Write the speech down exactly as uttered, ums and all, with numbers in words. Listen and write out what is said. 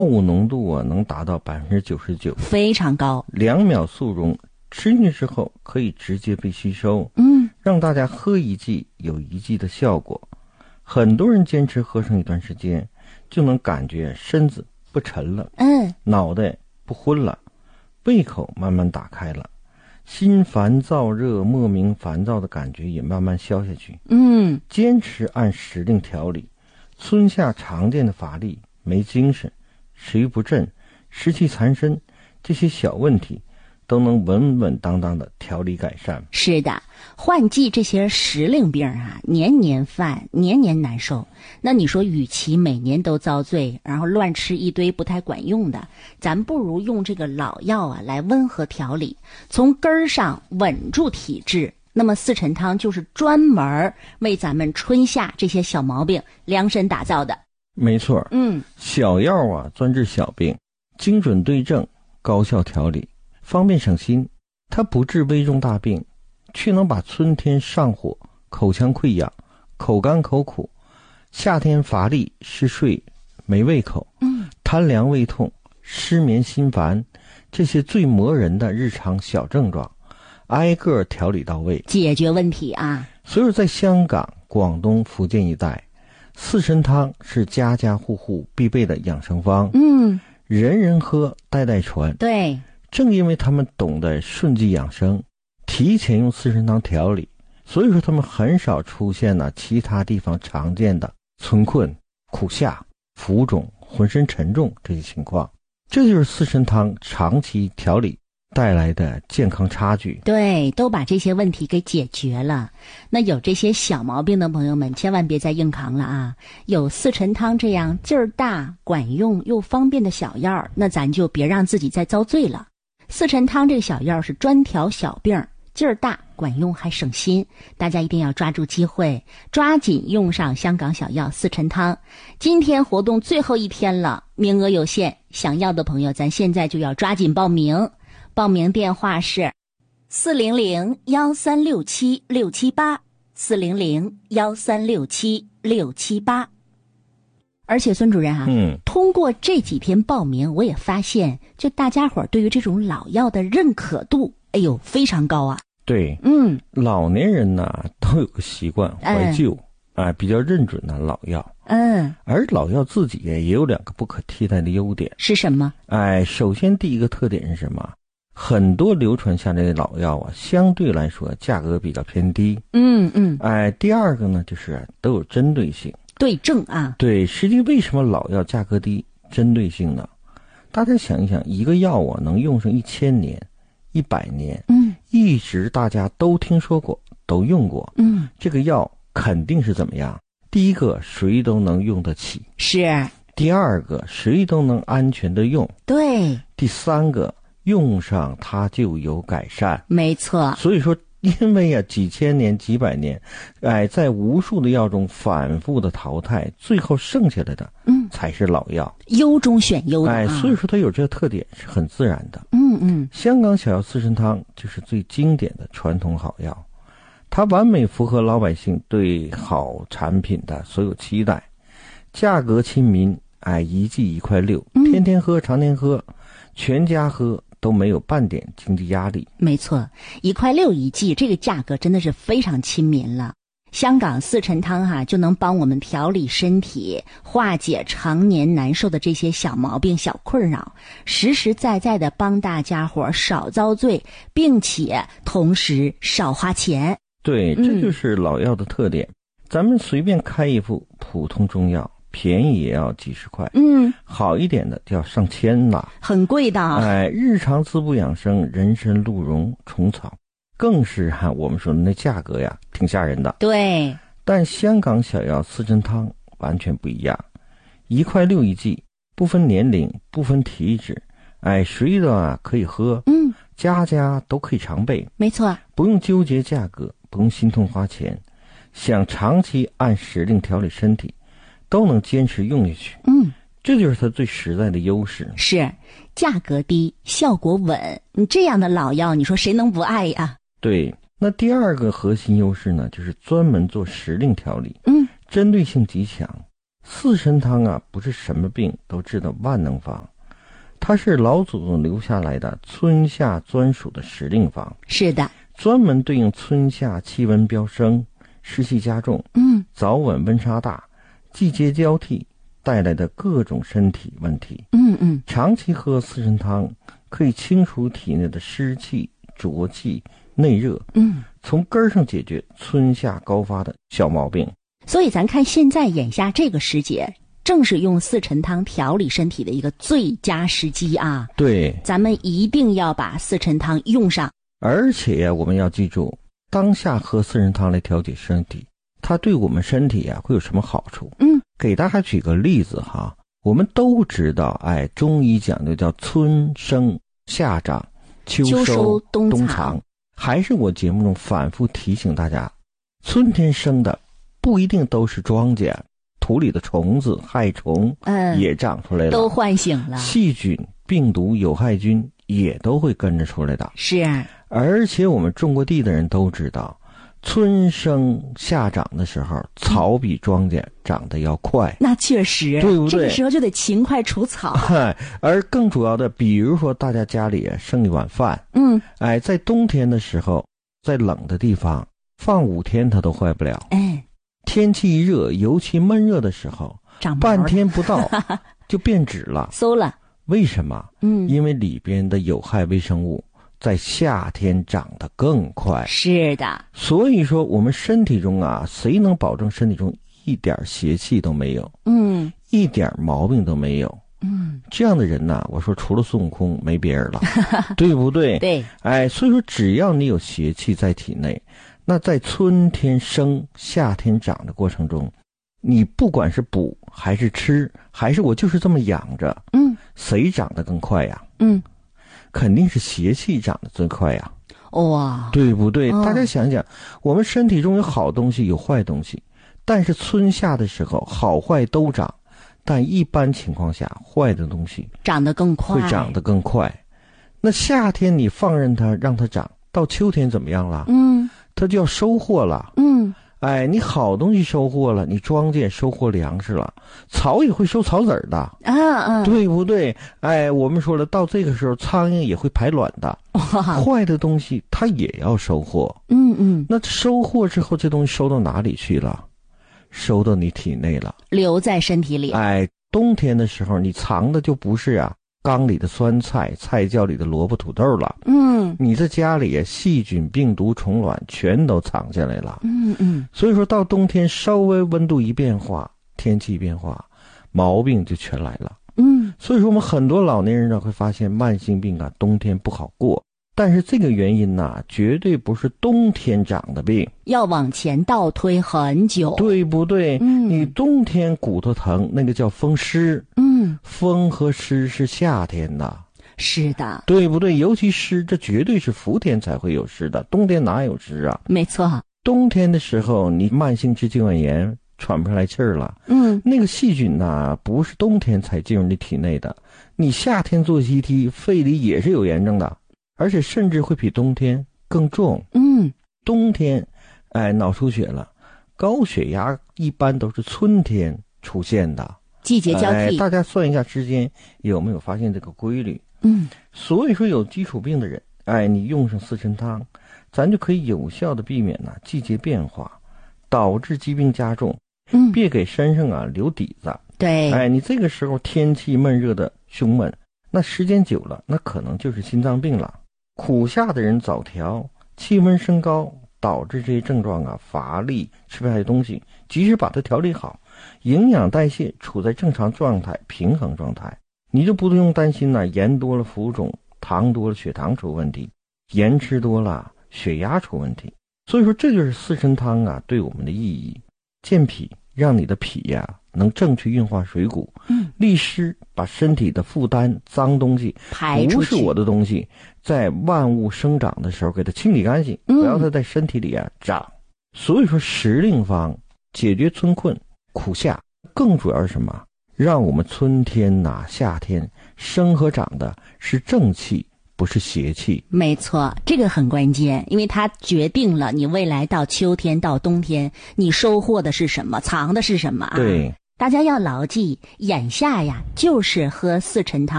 药物浓度啊能达到百分之九十九， 非常高， 两秒速溶，吃进去之后可以直接被吸收。 嗯， 让大家喝一剂有一剂的效果。很多人坚持喝上一段时间，就能感觉身子不沉了， 嗯， 脑袋不昏了，胃口慢慢打开了，心烦燥热、莫名烦躁的感觉也慢慢消下去。 嗯， 坚持按时令调理，春夏常见的乏力、没精神、食欲不振、湿气缠身这些小问题都能稳稳当当的调理改善。 是的，换季这些时令病啊，年年犯，年年难受。那你说，与其每年都遭罪，然后乱吃一堆不太管用的，咱不如用这个老药啊来温和调理，从根儿上稳住体质。那么四陈汤就是专门为咱们春夏这些小毛病量身打造的。 没错， 嗯， 小药啊专治小病，精准对症，高效调理，方便省心。它不治危重大病，却能把春天上火、口腔溃疡、口干口苦、夏天乏力、嗜睡、没胃口、 嗯， 贪凉胃痛、失眠心烦这些最磨人的日常小症状，挨个调理到位， 解决问题啊。 所以在香港、广东、福建一带，四神汤是家家户户必备的养生方， 嗯， 人人喝，代代传。 对， 正因为他们懂得顺纪养生，提前用四神汤调理，所以说他们很少出现了其他地方常见的春困、苦夏、浮肿、浑身沉重这些情况。这就是四神汤长期调理带来的健康差距。 对，都把这些问题给解决了。那有这些小毛病的朋友们，千万别再硬扛了啊！有四陈汤这样劲儿大、管用又方便的小药，那咱就别让自己再遭罪了。四陈汤这个小药是专调小病，劲儿大、管用还省心，大家一定要抓住机会，抓紧用上香港小药四陈汤。今天活动最后一天了，名额有限，想要的朋友咱现在就要抓紧报名。报名电话是四零零幺三六七六七八，四零零幺三六七六七八。而且孙主任啊， 嗯， 通过这几天报名，我也发现，就大家伙对于这种老药的认可度，哎呦，非常高啊。 对， 嗯， 老年人呢都有个习惯怀旧，啊、哎，比较认准的老药。 嗯， 而老药自己也有两个不可替代的优点。 是什么？ 哎，首先第一个特点是什么？很多流传下来的老药啊，相对来说价格比较偏低。 嗯嗯。 哎，第二个呢，就是都有针对性。 对症啊。 对，实际为什么老药价格低？针对性呢？大家想一想，一个药啊能用上一千年、一百年， 嗯， 一直大家都听说过、都用过， 嗯， 这个药肯定是怎么样？第一个，谁都能用得起； 是。 第二个，谁都能安全的用； 对。 第三个，用上它就有改善。 没错。 所以说，因为啊几千年、几百年，哎，在无数的药中反复的淘汰，最后剩下来的，嗯，才是老药， 优中选优的、啊。 哎，所以说它有这个特点是很自然的。 嗯嗯。 香港小药四神汤就是最经典的传统好药，它完美符合老百姓对好产品的所有期待，价格亲民，哎，一剂一块六，天天喝，常年喝，全家喝。都没有半点经济压力。 没错，一块六一剂，这个价格真的是非常亲民了。香港四陈汤哈、啊，就能帮我们调理身体，化解常年难受的这些小毛病、小困扰，实实在在的帮大家伙少遭罪，并且同时少花钱。 对，这就是老药的特点。嗯、咱们随便开一副普通中药，便宜也要几十块，嗯，好一点的就要上千了， 很贵的。 哎，日常滋补养生，人参、鹿茸、虫草，更是哈、啊、我们说的那价格呀，挺吓人的。 对， 但香港小药四陈汤完全不一样，一块六一剂，不分年龄，不分体质，哎，谁的啊可以喝，嗯，家家都可以常备。 没错， 不用纠结价格，不用心痛花钱，想长期按时令调理身体。都能坚持用下去，嗯，这就是它最实在的优势。 是，价格低，效果稳，你这样的老药，你说谁能不爱呀？ 对，那第二个核心优势呢，就是专门做时令调理，嗯，针对性极强， 四神汤啊，不是什么病都治的万能方，它是老祖宗留下来的春夏专属的时令方。 是的， 专门对应春夏气温飙升、湿气加重、 嗯， 早晚温差大、季节交替带来的各种身体问题。 嗯嗯， 长期喝四神汤可以清除体内的湿气、浊气、内热， 嗯， 从根儿上解决春夏高发的小毛病。 所以咱看现在眼下这个时节，正是用四陈汤调理身体的一个最佳时机啊！ 对， 咱们一定要把四陈汤用上。 而且我们要记住，当下喝四神汤来调节身体，它对我们身体啊会有什么好处？ 嗯， 给大家举个例子哈，我们都知道，哎，中医讲究叫春生夏长秋收秋收冬藏冬藏，还是我节目中反复提醒大家，春天生的不一定都是庄稼，土里的虫子、害虫嗯， 也长出来了， 都唤醒了， 细菌、病毒、有害菌也都会跟着出来的。 是， 而且我们种过地的人都知道，春生夏长的时候，草比庄稼长得要快， 那确实， 对不对？ 这个时候就得勤快除草。 嗨，而更主要的，比如说大家家里剩一碗饭， 嗯， 哎，在冬天的时候，在冷的地方放五天它都坏不了。 哎， 天气一热，尤其闷热的时候， 长毛半天不到就变质了。 馊了。 为什么？ 嗯， 因为里边的有害微生物在夏天长得更快。 是的， 所以说我们身体中啊，谁能保证身体中一点邪气都没有， 嗯一点毛病都没有？ 嗯， 这样的人呢，我说除了孙悟空没别人了，对不对？ 对， 哎，所以说只要你有邪气在体内，那在春天生、夏天长的过程中，你不管是补还是吃，还是我就是这么养着， 嗯， 谁长得更快呀？ 嗯， 肯定是邪气长得最快呀， 哇， 对不对？ 哦大家想想，我们身体中有好东西，有坏东西，但是春夏的时候，好坏都长，但一般情况下，坏的东西长得更快， 会长得更快。那夏天你放任它，让它长，到秋天怎么样了？ 嗯它就要收获了。 嗯， 哎，你好东西收获了，你庄稼收获粮食了，草也会收草籽儿的， 啊啊， 对不对？哎，我们说了，到这个时候，苍蝇也会排卵的， 哇， 坏的东西它也要收获。 嗯嗯， 那收获之后，这东西收到哪里去了？收到你体内了。 留在身体里。 哎，冬天的时候，你藏的就不是啊缸里的酸菜、菜窖里的萝卜、土豆了。 嗯你在家里细菌、病毒、虫卵全都藏下来了。 嗯嗯， 所以说到冬天稍微温度一变化，天气变化，毛病就全来了。 嗯， 所以说我们很多老年人呢会发现慢性病啊冬天不好过，但是这个原因呢绝对不是冬天长的病， 要往前倒推很久。 对不对？ 嗯你冬天骨头疼那个叫风湿， 嗯， 风和湿是夏天的， 是的， 对不对？尤其湿，这绝对是伏天才会有湿的，冬天哪有湿啊？ 没错。 冬天的时候你慢性支气管炎喘不上来气儿了， 嗯， 那个细菌呐不是冬天才进入你体内的，你夏天做 C T 肺里也是有炎症的，而且甚至会比冬天更重。 嗯， 冬天哎脑出血了，高血压一般都是春天出现的， 季节交替。 哎大家算一下时间，有没有发现这个规律？ 嗯， 所以说有基础病的人，哎，你用上四神汤，咱就可以有效的避免呢季节变化导致疾病加重。 嗯， 别给身上啊留底子。 对， 哎，你这个时候天气闷热的胸闷，那时间久了，那可能就是心脏病了。苦夏的人早调，气温升高，导致这些症状啊，乏力，吃不下去东西，及时把它调理好，营养代谢处在正常状态、平衡状态，你就不用担心呢、盐多了浮肿，糖多了血糖出问题，盐吃多了血压出问题。所以说，这就是四神汤啊对我们的意义。健脾，让你的脾呀、啊、能正确运化水谷， 嗯， 利湿，把身体的负担、脏东西排出去。 不是我的东西，在万物生长的时候给它清理干净， 嗯不要它在身体里啊长。所以说时令方解决春困苦夏，更主要是什么？让我们春天呐、啊、夏天生和长的是正气，不是邪气。 没错，这个很关键，因为它决定了你未来到秋天到冬天，你收获的是什么，藏的是什么啊？ 对， 大家要牢记，眼下呀就是喝四陈汤